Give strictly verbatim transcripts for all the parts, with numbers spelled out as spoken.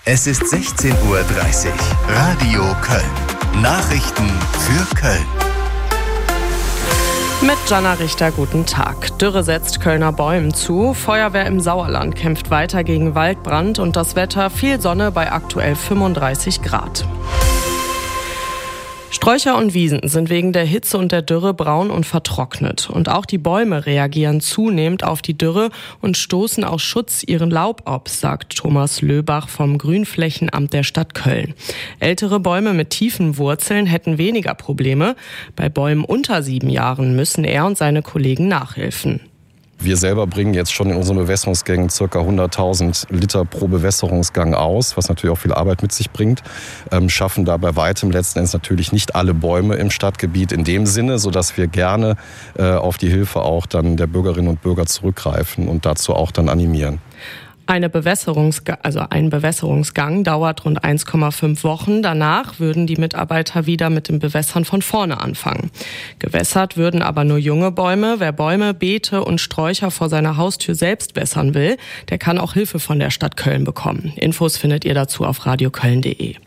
Es ist sechzehn Uhr dreißig. Radio Köln. Nachrichten für Köln. Mit Jana Richter, guten Tag. Dürre setzt Kölner Bäumen zu. Feuerwehr im Sauerland kämpft weiter gegen Waldbrand und das Wetter viel Sonne bei aktuell fünfunddreißig Grad. Sträucher und Wiesen sind wegen der Hitze und der Dürre braun und vertrocknet. Und auch die Bäume reagieren zunehmend auf die Dürre und stoßen aus Schutz ihren Laub ab, sagt Thomas Löbach vom Grünflächenamt der Stadt Köln. Ältere Bäume mit tiefen Wurzeln hätten weniger Probleme. Bei Bäumen unter sieben Jahren müssen er und seine Kollegen nachhelfen. Wir selber bringen jetzt schon in unseren Bewässerungsgängen ca. hunderttausend Liter pro Bewässerungsgang aus, was natürlich auch viel Arbeit mit sich bringt. Ähm, schaffen da bei weitem letzten Endes natürlich nicht alle Bäume im Stadtgebiet in dem Sinne, sodass wir gerne äh, auf die Hilfe auch dann der Bürgerinnen und Bürger zurückgreifen und dazu auch dann animieren. Eine Bewässerungsga- also ein Bewässerungsgang dauert rund eins Komma fünf Wochen. Danach würden die Mitarbeiter wieder mit dem Bewässern von vorne anfangen. Gewässert würden aber nur junge Bäume. Wer Bäume, Beete und Sträucher vor seiner Haustür selbst wässern will, der kann auch Hilfe von der Stadt Köln bekommen. Infos findet ihr dazu auf radioköln punkt de.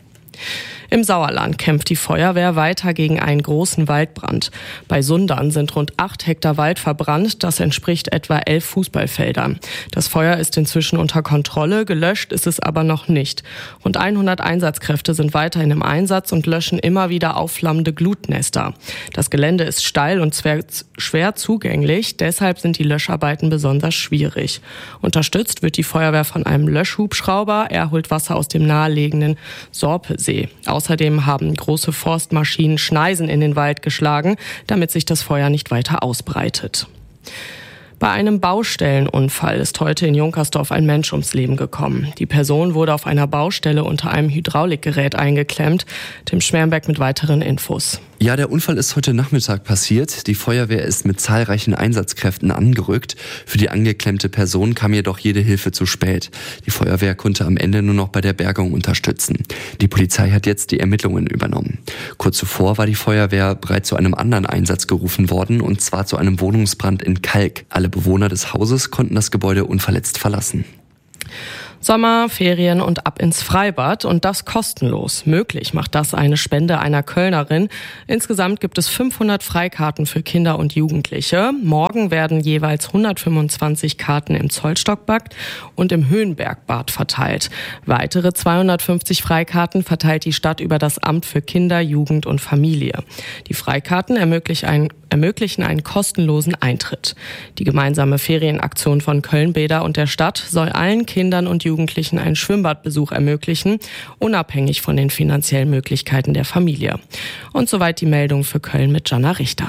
Im Sauerland kämpft die Feuerwehr weiter gegen einen großen Waldbrand. Bei Sundern sind rund acht Hektar Wald verbrannt. Das entspricht etwa elf Fußballfeldern. Das Feuer ist inzwischen unter Kontrolle. Gelöscht ist es aber noch nicht. Rund hundert Einsatzkräfte sind weiterhin im Einsatz und löschen immer wieder aufflammende Glutnester. Das Gelände ist steil und schwer zugänglich. Deshalb sind die Löscharbeiten besonders schwierig. Unterstützt wird die Feuerwehr von einem Löschhubschrauber. Er holt Wasser aus dem nahelegenden Sorpesee. Außerdem haben große Forstmaschinen Schneisen in den Wald geschlagen, damit sich das Feuer nicht weiter ausbreitet. Bei einem Baustellenunfall ist heute in Junkersdorf ein Mensch ums Leben gekommen. Die Person wurde auf einer Baustelle unter einem Hydraulikgerät eingeklemmt. Tim Schmerenberg mit weiteren Infos. Ja, der Unfall ist heute Nachmittag passiert. Die Feuerwehr ist mit zahlreichen Einsatzkräften angerückt. Für die angeklemmte Person kam jedoch jede Hilfe zu spät. Die Feuerwehr konnte am Ende nur noch bei der Bergung unterstützen. Die Polizei hat jetzt die Ermittlungen übernommen. Kurz zuvor war die Feuerwehr bereits zu einem anderen Einsatz gerufen worden, und zwar zu einem Wohnungsbrand in Kalk. Alle Bewohner des Hauses konnten das Gebäude unverletzt verlassen. Sommer, Ferien und ab ins Freibad, und das kostenlos. Möglich macht das eine Spende einer Kölnerin. Insgesamt gibt es fünfhundert Freikarten für Kinder und Jugendliche. Morgen werden jeweils hundertfünfundzwanzig Karten im Zollstockbad und im Höhenbergbad verteilt. Weitere zweihundertfünfzig Freikarten verteilt die Stadt über das Amt für Kinder, Jugend und Familie. Die Freikarten ermöglichen einen, ermöglichen einen kostenlosen Eintritt. Die gemeinsame Ferienaktion von Köln-Bäder und der Stadt soll allen Kindern und Jugendlichen einen Schwimmbadbesuch ermöglichen, unabhängig von den finanziellen Möglichkeiten der Familie. Und soweit die Meldung für Köln mit Jana Richter.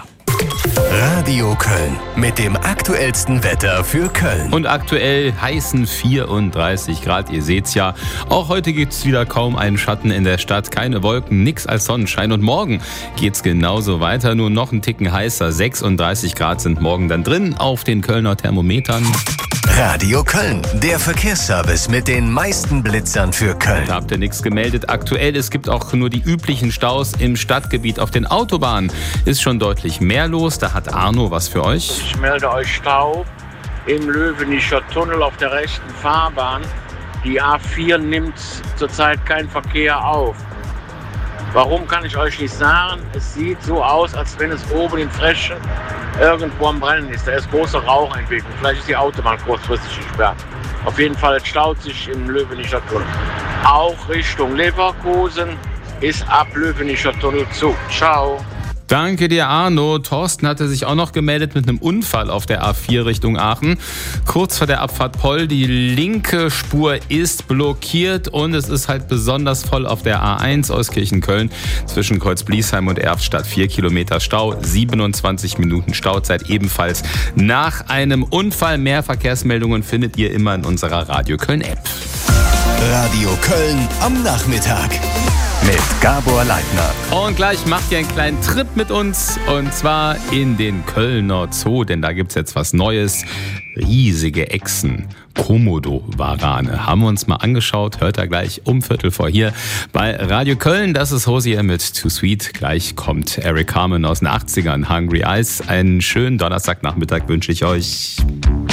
Radio Köln mit dem aktuellsten Wetter für Köln. Und aktuell heißen vierunddreißig Grad, ihr seht's ja. Auch heute gibt's wieder kaum einen Schatten in der Stadt, keine Wolken, nix als Sonnenschein. Und morgen geht's genauso weiter, nur noch einen Ticken heißer. sechsunddreißig Grad sind morgen dann drin auf den Kölner Thermometern. Radio Köln, der Verkehrsservice mit den meisten Blitzern für Köln. Da habt ihr nichts gemeldet. Aktuell, es gibt auch nur die üblichen Staus im Stadtgebiet. Auf den Autobahnen ist schon deutlich mehr los. Da hat Arno was für euch. Ich melde euch Stau im Löwenischer Tunnel auf der rechten Fahrbahn. Die A vier nimmt zurzeit keinen Verkehr auf. Warum, kann ich euch nicht sagen. Es sieht so aus, als wenn es oben in Frechen irgendwo am Brennen ist. Da ist große Rauchentwicklung. Vielleicht ist die Autobahn kurzfristig gesperrt. Auf jeden Fall staut sich im Löwenischer Tunnel. Auch Richtung Leverkusen ist ab Löwenischer Tunnel zu. Ciao. Danke dir, Arno. Thorsten hatte sich auch noch gemeldet mit einem Unfall auf der A vier Richtung Aachen. Kurz vor der Abfahrt Poll, die linke Spur ist blockiert und es ist halt besonders voll auf der A eins Euskirchen-Köln zwischen Kreuz-Bliesheim und Erftstadt. Vier Kilometer Stau, siebenundzwanzig Minuten Stauzeit ebenfalls nach einem Unfall. Mehr Verkehrsmeldungen findet ihr immer in unserer Radio Köln-App. Radio Köln am Nachmittag mit Gabor Leitner. Und gleich macht ihr einen kleinen Trip mit uns, und zwar in den Kölner Zoo, denn da gibt's jetzt was Neues. Riesige Echsen, Komodo-Warane, haben wir uns mal angeschaut. Hört ihr gleich um Viertel vor hier bei Radio Köln. Das ist Hosier mit Too Sweet. Gleich kommt Eric Carmen aus den achtzigern, Hungry Eyes. Einen schönen Donnerstagnachmittag wünsche ich euch.